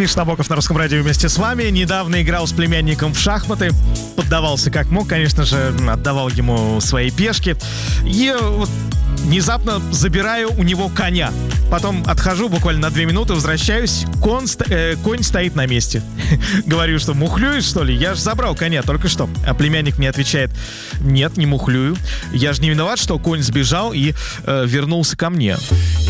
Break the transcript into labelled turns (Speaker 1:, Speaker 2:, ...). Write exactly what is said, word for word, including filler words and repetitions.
Speaker 1: Миша Набоков на Русском радио вместе с вами. Недавно играл с племянником в шахматы. Поддавался как мог, конечно же, отдавал ему свои пешки. И вот внезапно забираю у него коня. Потом отхожу буквально на две минуты, возвращаюсь, конь, э, конь стоит на месте. Говорю, что мухлюешь, что ли? Я же забрал коня только что. А племянник мне отвечает: нет, не мухлюю. Я же не виноват, что конь сбежал и э, вернулся ко мне.